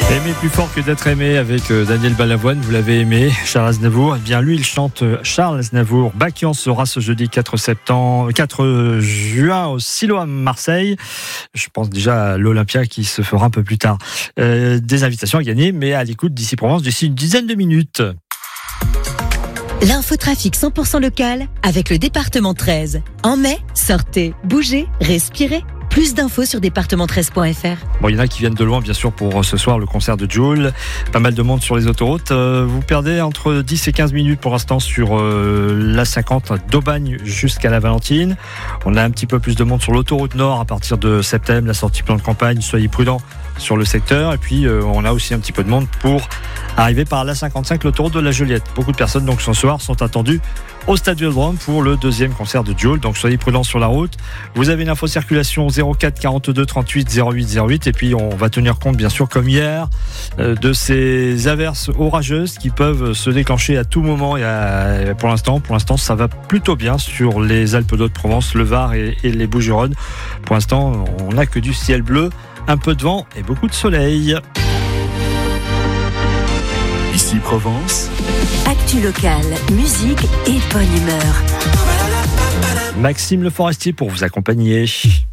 Aimer plus fort que d'être aimé avec Daniel Balavoine, vous l'avez aimé, Charles Aznavour. Eh bien lui il chante Charles Aznavour. Bacchian sera ce jeudi 4 juin au Siloam Marseille. Je pense déjà à l'Olympia qui se fera un peu plus tard. Des invitations à gagner, mais à l'écoute d'ici Provence d'ici une dizaine de minutes. L'infotrafic 100% local avec le département 13. En mai, sortez, bougez, respirez. Plus d'infos sur département13.fr. Bon, il y en a qui viennent de loin, bien sûr, pour ce soir, le concert de Jul. Pas mal de monde sur les autoroutes. Vous perdez entre 10 et 15 minutes pour l'instant sur l'A50 d'Aubagne jusqu'à la Valentine. On a un petit peu plus de monde sur l'autoroute Nord à partir de septembre, la sortie plan de campagne. Soyez prudents sur le secteur. Et puis, on a aussi un petit peu de monde pour arriver par l'A55, l'autoroute de la Joliette. Beaucoup de personnes, donc, ce soir, sont attendues au Stade Vélodrome pour le deuxième concert de Jul. Donc soyez prudents sur la route. Vous avez une info circulation 04 42 38 08 08 et puis on va tenir compte bien sûr comme hier de ces averses orageuses qui peuvent se déclencher à tout moment. Et pour l'instant ça va plutôt bien sur les Alpes d'Haute-Provence, le Var et les Bouches-du-Rhône. Pour l'instant on n'a que du ciel bleu, un peu de vent et beaucoup de soleil. Ici Provence. Actu locale, musique et bonne humeur. Maxime Le Forestier pour vous accompagner.